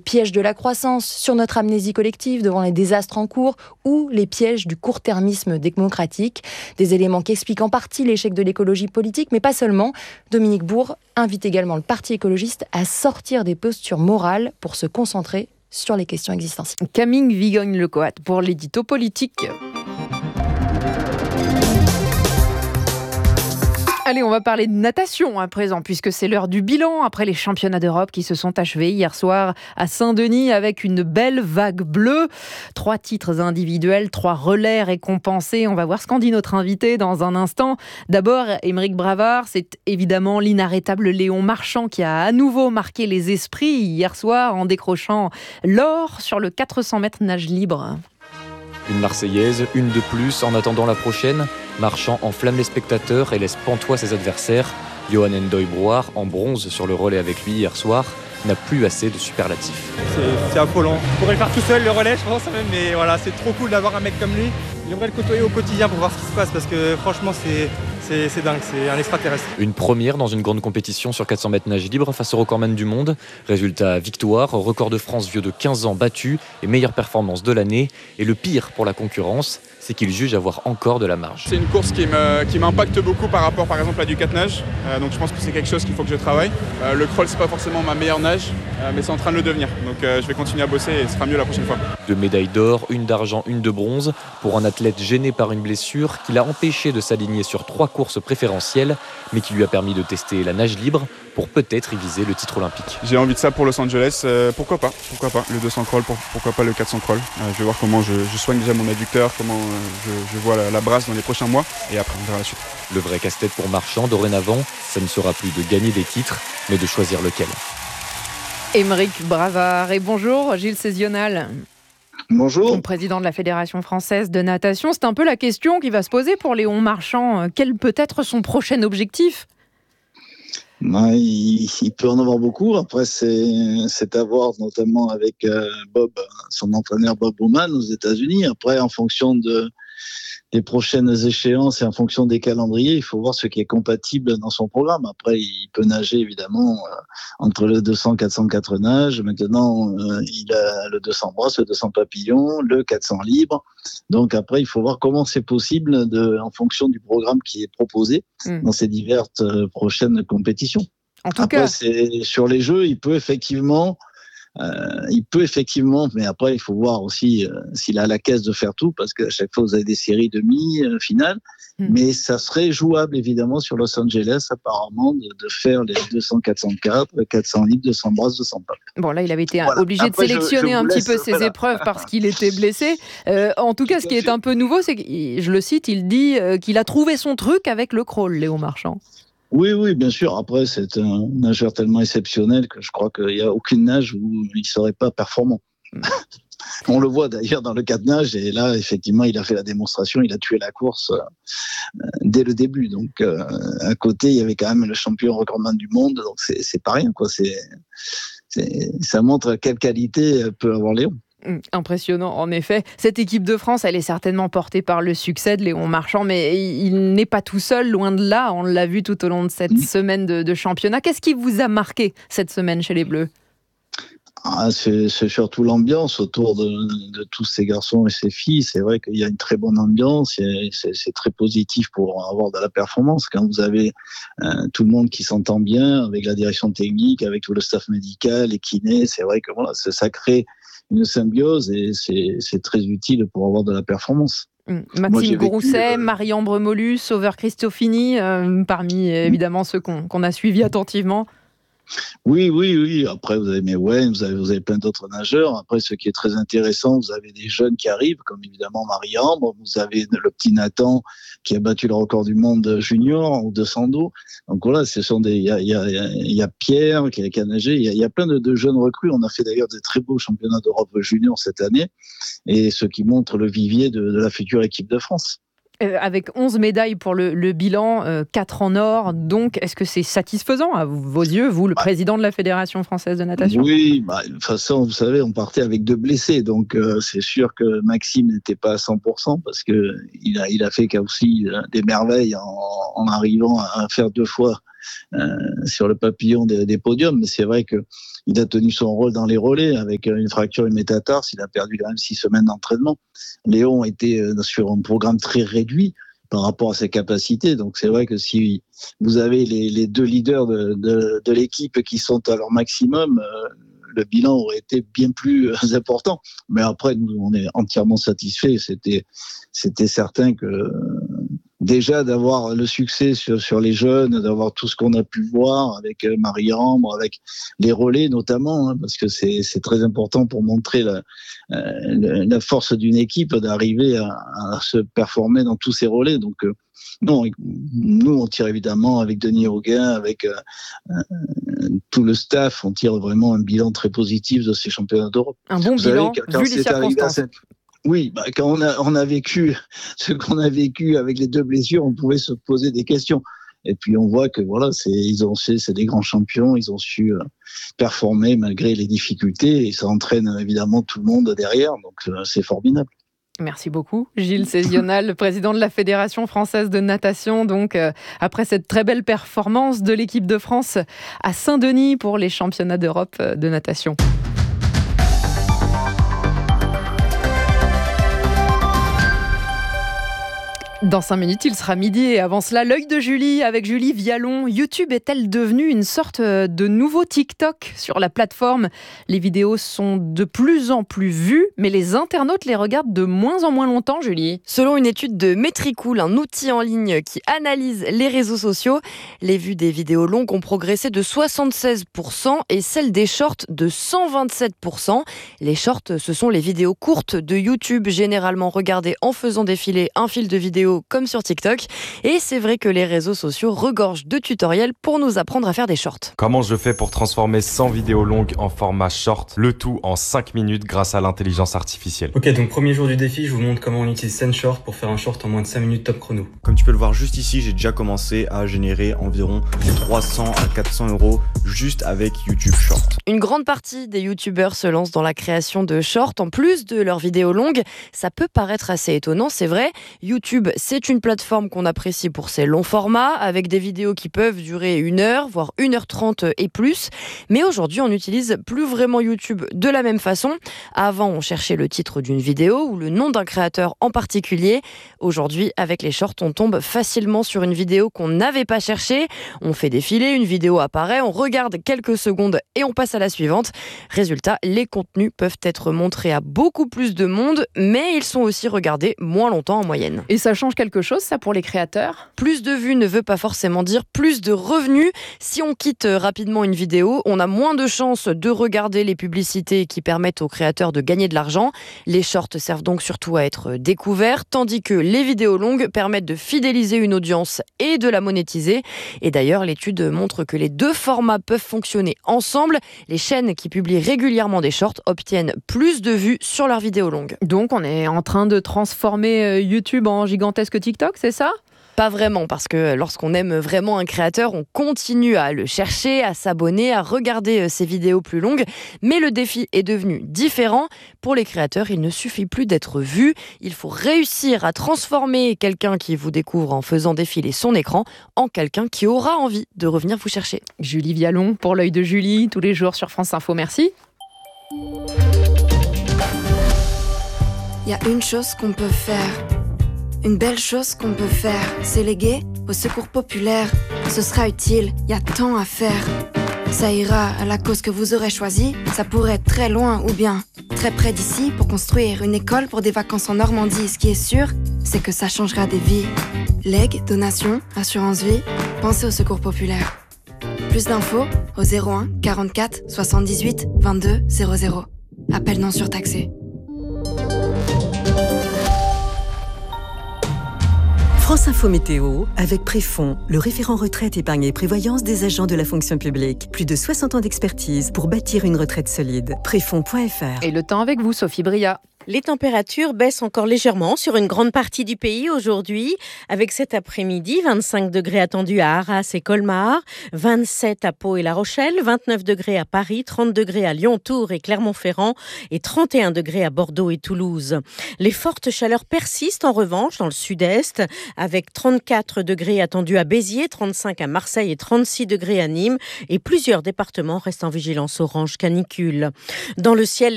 piège de la croissance, sur notre amnésie collective devant les désastres en cours ou les pièges du court-termisme démocratique. Des éléments qui expliquent en partie l'échec de l'écologie politique, mais pas seulement. Dominique Bourg invite également le Parti écologiste à sortir des postures morales pour se concentrer sur les questions existentielles. Camille Vigogne-Lecoat pour l'édito politique. Allez, on va parler de natation à présent, puisque c'est l'heure du bilan après les championnats d'Europe qui se sont achevés hier soir à Saint-Denis avec une belle vague bleue. 3 titres individuels, 3 relais récompensés. On va voir ce qu'en dit notre invité dans un instant. D'abord, Émeric Bravard, c'est évidemment l'inarrêtable Léon Marchand qui a à nouveau marqué les esprits hier soir en décrochant l'or sur le 400 mètres nage libre. Une Marseillaise, une de plus en attendant la prochaine. Marchand enflamme les spectateurs et laisse pantois ses adversaires. Johan Ndoye-Brouard, en bronze sur le relais avec lui hier soir, n'a plus assez de superlatifs. C'est affolant. Je pourrais le faire tout seul le relais, je pense même, mais voilà, c'est trop cool d'avoir un mec comme lui. J'aimerais le côtoyer au quotidien pour voir ce qui se passe parce que franchement c'est dingue, c'est un extraterrestre. Une première dans une grande compétition sur 400 mètres nage libre face au recordman du monde. Résultat, victoire, record de France vieux de 15 ans battu et meilleure performance de l'année. Et le pire pour la concurrence, c'est qu'il juge avoir encore de la marge. C'est une course qui m'impacte beaucoup par rapport par exemple à du 4 nage. Donc je pense que c'est quelque chose qu'il faut que je travaille. Le crawl c'est pas forcément ma meilleure nage, mais c'est en train de le devenir. Donc je vais continuer à bosser et ce sera mieux la prochaine fois. 2 médailles d'or, une d'argent, une de bronze pour un athlète gêné par une blessure qui l'a empêché de s'aligner sur 3 courses préférentielles, mais qui lui a permis de tester la nage libre pour peut-être y viser le titre olympique. J'ai envie de ça pour Los Angeles, pourquoi pas le 200 crawl, pourquoi pas le 400 crawl. Je vais voir comment je soigne déjà mon adducteur, comment je vois la brasse dans les prochains mois et après on verra la suite. Le vrai casse-tête pour Marchand, dorénavant, ça ne sera plus de gagner des titres, mais de choisir lequel. Émeric Bravard et bonjour Gilles Cézional. Bonjour. Président de la Fédération française de natation. C'est un peu la question qui va se poser pour Léon Marchand. Quel peut être son prochain objectif ? Il peut en avoir beaucoup. Après, c'est à voir notamment avec Bob, son entraîneur Bob Bowman aux États-Unis. Après, en fonction des prochaines échéances et en fonction des calendriers, il faut voir ce qui est compatible dans son programme. Après, il peut nager évidemment entre le 200, 400, 4 nages. Maintenant, il a le 200 brosses, le 200 papillons, le 400 libre. Donc après, il faut voir comment c'est possible en fonction du programme qui est proposé dans ces diverses prochaines compétitions. En tout après, cas, c'est sur les Jeux, il peut effectivement, mais après il faut voir aussi s'il a la caisse de faire tout, parce qu'à chaque fois vous avez des séries demi-finales, mais ça serait jouable évidemment sur Los Angeles apparemment de faire les 200, 404, 400 litres, 200 brosses, 200 papes. Bon là il avait été obligé après, de sélectionner un petit peu ses épreuves parce qu'il était blessé. En tout cas ce qui est un peu nouveau, c'est que, je le cite, il dit qu'il a trouvé son truc avec le crawl, Léon Marchand. Oui, bien sûr. Après, c'est un nageur tellement exceptionnel que je crois qu'il n'y a aucune nage où il ne serait pas performant. On le voit d'ailleurs dans le 4 nage, et là, effectivement, il a fait la démonstration, il a tué la course dès le début. Donc, à côté, il y avait quand même le champion recordman du monde, donc c'est pas rien, quoi. Ça montre quelle qualité peut avoir Léon. Impressionnant, en effet. Cette équipe de France, elle est certainement portée par le succès de Léon Marchand, mais il n'est pas tout seul, loin de là. On l'a vu tout au long de cette semaine de championnat. Qu'est-ce qui vous a marqué cette semaine chez les Bleus ? C'est surtout l'ambiance autour de tous ces garçons et ces filles. C'est vrai qu'il y a une très bonne ambiance, c'est très positif pour avoir de la performance. Quand vous avez tout le monde qui s'entend bien, avec la direction technique, avec tout le staff médical, les kinés, c'est vrai que voilà, ça crée une symbiose et c'est très utile pour avoir de la performance. Maxime Grousset, Marie-Ambre Molus, Sauveur Christofini, parmi évidemment ceux qu'on a suivis attentivement. Oui. Après, vous avez Mewen, vous avez plein d'autres nageurs. Après, ce qui est très intéressant, vous avez des jeunes qui arrivent, comme évidemment Marie-Ambre. Vous avez le petit Nathan qui a battu le record du monde junior au 200 dos. Donc voilà, il y a Pierre qui a nagé. Il y a plein de jeunes recrues. On a fait d'ailleurs des très beaux championnats d'Europe junior cette année, et ce qui montre le vivier de la future équipe de France. Avec 11 médailles pour le bilan, 4 en or, donc est-ce que c'est satisfaisant à vos yeux, vous, le président de la Fédération française de natation ? Oui, de toute façon, vous savez, on partait avec 2 blessés, donc c'est sûr que Maxime n'était pas à 100% parce qu'il a fait aussi des merveilles en arrivant à faire 2 fois le papillon des podiums. Mais c'est vrai que il a tenu son rôle dans les relais avec une fracture, une métatarse. Il a perdu quand même 6 semaines d'entraînement. Léon était sur un programme très réduit par rapport à ses capacités. Donc c'est vrai que si vous avez les 2 leaders de l'équipe qui sont à leur maximum, le bilan aurait été bien plus important. Mais après, nous, on est entièrement satisfaits. C'était certain que déjà d'avoir le succès sur les jeunes, d'avoir tout ce qu'on a pu voir avec Marie-Ambre, avec les relais notamment, parce que c'est très important pour montrer la force d'une équipe d'arriver à se performer dans tous ces relais. Donc non, nous on tire évidemment avec Denis Hauguin, avec tout le staff, on tire vraiment un bilan très positif de ces championnats d'Europe. Un bon bilan, vu les circonstances. Oui, quand on a vécu ce qu'on a vécu avec les 2 blessures, on pouvait se poser des questions. Et puis on voit que voilà, c'est des grands champions, ils ont su performer malgré les difficultés et ça entraîne évidemment tout le monde derrière, donc c'est formidable. Merci beaucoup, Gilles Cézional, le président de la Fédération française de natation. Donc, après cette très belle performance de l'équipe de France à Saint-Denis pour les championnats d'Europe de natation. Dans 5 minutes, il sera midi et avant cela, l'œil de Julie avec Julie Vialon. YouTube est-elle devenue une sorte de nouveau TikTok sur la plateforme ? Les vidéos sont de plus en plus vues, mais les internautes les regardent de moins en moins longtemps, Julie. Selon une étude de Metricool, un outil en ligne qui analyse les réseaux sociaux, les vues des vidéos longues ont progressé de 76% et celles des shorts de 127%. Les shorts, ce sont les vidéos courtes de YouTube, généralement regardées en faisant défiler un fil de vidéos comme sur TikTok. Et c'est vrai que les réseaux sociaux regorgent de tutoriels pour nous apprendre à faire des shorts. Comment je fais pour transformer 100 vidéos longues en format short, le tout en 5 minutes grâce à l'intelligence artificielle. Ok, donc premier jour du défi, je vous montre comment on utilise SendShort pour faire un short en moins de 5 minutes top chrono. Comme tu peux le voir juste ici, j'ai déjà commencé à générer environ 300 à 400 euros juste avec YouTube Short. Une grande partie des youtubeurs se lancent dans la création de shorts en plus de leurs vidéos longues. Ça peut paraître assez étonnant, c'est vrai. YouTube, c'est une plateforme qu'on apprécie pour ses longs formats, avec des vidéos qui peuvent durer 1 heure, voire 1h30 et plus. Mais aujourd'hui, on n'utilise plus vraiment YouTube de la même façon. Avant, on cherchait le titre d'une vidéo ou le nom d'un créateur en particulier. Aujourd'hui, avec les shorts, on tombe facilement sur une vidéo qu'on n'avait pas cherchée. On fait défiler, une vidéo apparaît, on regarde quelques secondes et on passe à la suivante. Résultat, les contenus peuvent être montrés à beaucoup plus de monde, mais ils sont aussi regardés moins longtemps en moyenne. Et ça change quelque chose, ça, pour les créateurs ? Plus de vues ne veut pas forcément dire plus de revenus. Si on quitte rapidement une vidéo, on a moins de chances de regarder les publicités qui permettent aux créateurs de gagner de l'argent. Les shorts servent donc surtout à être découverts, tandis que les vidéos longues permettent de fidéliser une audience et de la monétiser. Et d'ailleurs, l'étude montre que les 2 formats peuvent fonctionner ensemble. Les chaînes qui publient régulièrement des shorts obtiennent plus de vues sur leurs vidéos longues. Donc, on est en train de transformer YouTube en gigantesque TikTok, c'est ça ? Pas vraiment, parce que lorsqu'on aime vraiment un créateur, on continue à le chercher, à s'abonner, à regarder ses vidéos plus longues. Mais le défi est devenu différent. Pour les créateurs, il ne suffit plus d'être vu. Il faut réussir à transformer quelqu'un qui vous découvre en faisant défiler son écran en quelqu'un qui aura envie de revenir vous chercher. Julie Vialon pour l'œil de Julie, tous les jours sur France Info. Merci. Il y a une chose qu'on peut faire. Une belle chose qu'on peut faire, c'est léguer au secours populaire. Ce sera utile, il y a tant à faire. Ça ira à la cause que vous aurez choisie. Ça pourrait être très loin ou bien très près d'ici pour construire une école pour des vacances en Normandie. Ce qui est sûr, c'est que ça changera des vies. Legs, donations, assurance vie, pensez au secours populaire. Plus d'infos au 01 44 78 22 00. Appel non surtaxé. France Info Météo, avec Préfond, le référent retraite, épargne et prévoyance des agents de la fonction publique. Plus de 60 ans d'expertise pour bâtir une retraite solide. Préfond.fr. Et le temps avec vous, Sophie Bria. Les températures baissent encore légèrement sur une grande partie du pays aujourd'hui, avec cet après-midi 25 degrés attendus à Arras et Colmar, 27 à Pau et La Rochelle, 29 degrés à Paris, 30 degrés à Lyon, Tours et Clermont-Ferrand et 31 degrés à Bordeaux et Toulouse. Les fortes chaleurs persistent en revanche dans le sud-est, avec 34 degrés attendus à Béziers, 35 à Marseille et 36 degrés à Nîmes, et plusieurs départements restent en vigilance orange canicule. Dans le ciel,